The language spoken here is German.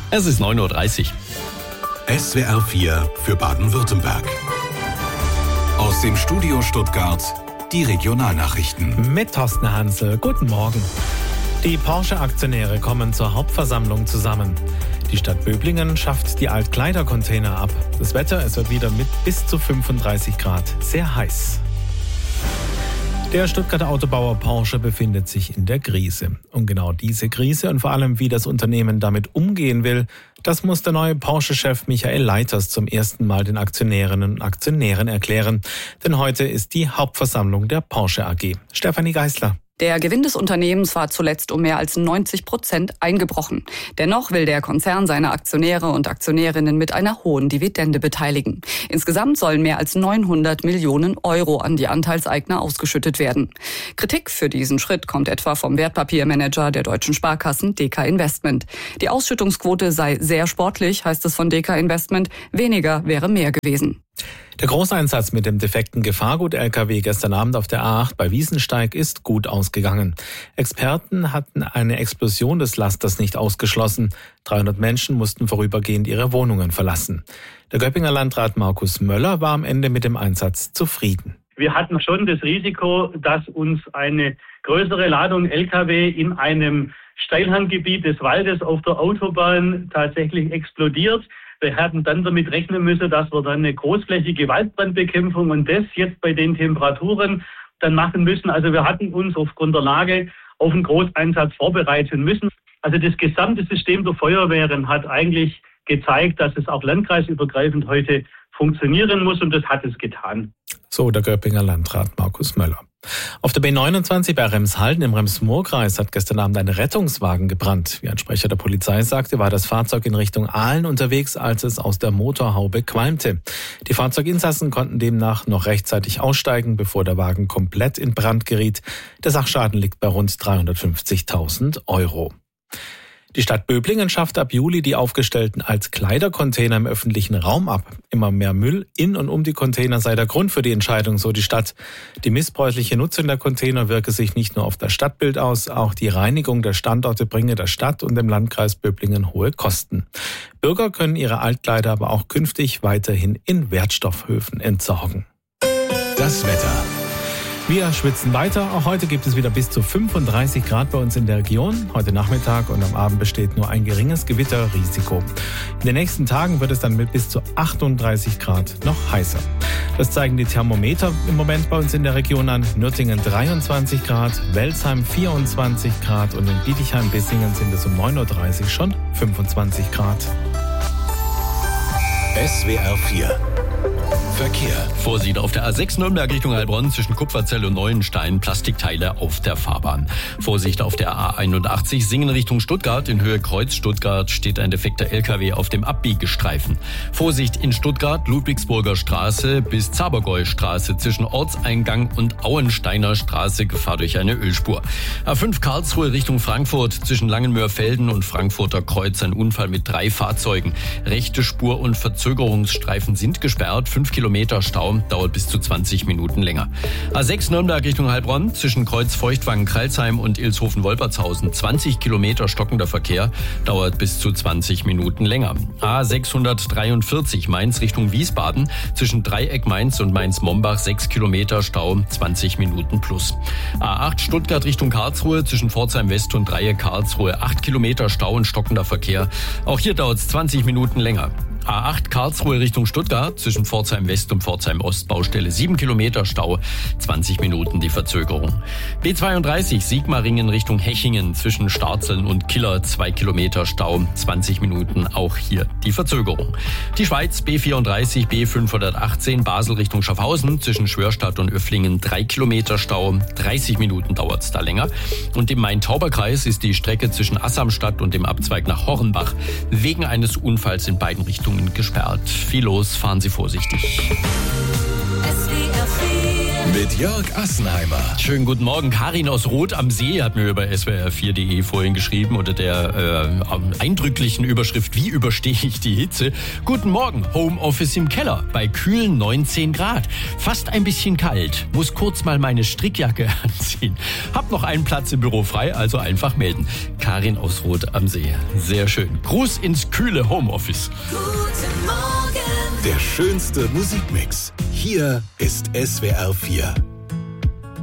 Es ist 9:30 Uhr. SWR 4 für Baden-Württemberg. Aus dem Studio Stuttgart die Regionalnachrichten. Mit Thorsten Hansel. Guten Morgen. Die Porsche-Aktionäre kommen zur Hauptversammlung zusammen. Die Stadt Böblingen schafft die Altkleidercontainer ab. Das Wetter, es wird wieder mit bis zu 35 Grad sehr heiß. Der Stuttgarter Autobauer Porsche befindet sich in der Krise. Und genau diese Krise und vor allem, wie das Unternehmen damit umgehen will, das muss der neue Porsche-Chef Michael Leiters zum ersten Mal den Aktionärinnen und Aktionären erklären. Denn heute ist die Hauptversammlung der Porsche AG. Stefanie Geisler. Der Gewinn des Unternehmens war zuletzt um mehr als 90% eingebrochen. Dennoch will der Konzern seine Aktionäre und Aktionärinnen mit einer hohen Dividende beteiligen. Insgesamt sollen mehr als 900 Millionen Euro an die Anteilseigner ausgeschüttet werden. Kritik für diesen Schritt kommt etwa vom Wertpapiermanager der deutschen Sparkassen DK Investment. Die Ausschüttungsquote sei sehr sportlich, heißt es von DK Investment. Weniger wäre mehr gewesen. Der Großeinsatz mit dem defekten Gefahrgut-LKW gestern Abend auf der A8 bei Wiesensteig ist gut ausgegangen. Experten hatten eine Explosion des Lasters nicht ausgeschlossen. 300 Menschen mussten vorübergehend ihre Wohnungen verlassen. Der Göppinger Landrat Markus Möller war am Ende mit dem Einsatz zufrieden. Wir hatten schon das Risiko, dass uns eine größere Ladung LKW in einem Steilhanggebiet des Waldes auf der Autobahn tatsächlich explodiert. Wir hätten dann damit rechnen müssen, dass wir dann eine großflächige Waldbrandbekämpfung und das jetzt bei den Temperaturen dann machen müssen. Also wir hatten uns aufgrund der Lage auf einen Großeinsatz vorbereiten müssen. Also das gesamte System der Feuerwehren hat eigentlich gezeigt, dass es auch landkreisübergreifend heute funktionieren muss und das hat es getan. So der Göppinger Landrat Markus Möller. Auf der B29 bei Remshalden im Rems-Murr-Kreis hat gestern Abend ein Rettungswagen gebrannt. Wie ein Sprecher der Polizei sagte, war das Fahrzeug in Richtung Aalen unterwegs, als es aus der Motorhaube qualmte. Die Fahrzeuginsassen konnten demnach noch rechtzeitig aussteigen, bevor der Wagen komplett in Brand geriet. Der Sachschaden liegt bei rund 350.000 Euro. Die Stadt Böblingen schafft ab Juli die aufgestellten Altkleidercontainer im öffentlichen Raum ab. Immer mehr Müll in und um die Container sei der Grund für die Entscheidung, so die Stadt. Die missbräuchliche Nutzung der Container wirke sich nicht nur auf das Stadtbild aus, auch die Reinigung der Standorte bringe der Stadt und dem Landkreis Böblingen hohe Kosten. Bürger können ihre Altkleider aber auch künftig weiterhin in Wertstoffhöfen entsorgen. Das Wetter. Wir schwitzen weiter. Auch heute gibt es wieder bis zu 35 Grad bei uns in der Region. Heute Nachmittag und am Abend besteht nur ein geringes Gewitterrisiko. In den nächsten Tagen wird es dann mit bis zu 38 Grad noch heißer. Das zeigen die Thermometer im Moment bei uns in der Region an. Nürtingen 23 Grad, Welzheim 24 Grad und in Bietigheim-Bissingen sind es um 9:30 Uhr schon 25 Grad. SWR 4 Verkehr. Vorsicht auf der A6 Nürnberg Richtung Heilbronn zwischen Kupferzell und Neuenstein, Plastikteile auf der Fahrbahn. Vorsicht auf der A81 Singen Richtung Stuttgart, in Höhe Kreuz Stuttgart steht ein defekter LKW auf dem Abbiegestreifen. Vorsicht in Stuttgart, Ludwigsburger Straße bis Zabergäu-Straße zwischen Ortseingang und Auensteiner Straße, Gefahr durch eine Ölspur. A5 Karlsruhe Richtung Frankfurt zwischen Langenmörfelden und Frankfurter Kreuz ein Unfall mit 3 Fahrzeugen. Rechte Spur und Verzögerungsstreifen sind gesperrt, 5 Kilometer Stau, dauert bis zu 20 Minuten länger. A6 Nürnberg Richtung Heilbronn zwischen Kreuz Feuchtwangen-Kralsheim und Ilshofen-Wolpertshausen 20 Kilometer stockender Verkehr, dauert bis zu 20 Minuten länger. A643 Mainz Richtung Wiesbaden zwischen Dreieck Mainz und Mainz-Mombach 6 Kilometer Stau, 20 Minuten plus. A8 Stuttgart Richtung Karlsruhe zwischen Pforzheim West und Dreieck Karlsruhe 8 Kilometer Stau und stockender Verkehr. Auch hier dauert es 20 Minuten länger. A8 Karlsruhe Richtung Stuttgart zwischen Pforzheim West und Pforzheim Ost Baustelle 7 Kilometer Stau, 20 Minuten die Verzögerung. B32 Sigmaringen Richtung Hechingen zwischen Starzeln und Killer 2 Kilometer Stau, 20 Minuten auch hier die Verzögerung. Die Schweiz B34 B518 Basel Richtung Schaffhausen zwischen Schwörstadt und Öfflingen 3 Kilometer Stau, 30 Minuten dauert es da länger. Und im Main-Tauber-Kreis ist die Strecke zwischen Assamstadt und dem Abzweig nach Hornbach wegen eines Unfalls in beiden Richtungen gesperrt. Viel los, fahren Sie vorsichtig. SWR 4 Mit Jörg Assenheimer. Schönen guten Morgen. Karin aus Rot am See hat mir über swr4.de vorhin geschrieben unter der eindrücklichen Überschrift: Wie überstehe ich die Hitze? Guten Morgen. Homeoffice im Keller bei kühlen 19 Grad. Fast ein bisschen kalt. Muss kurz mal meine Strickjacke anziehen. Hab noch einen Platz im Büro frei, also einfach melden. Karin aus Rot am See. Sehr schön. Gruß ins kühle Homeoffice. Der schönste Musikmix. Hier ist SWR4.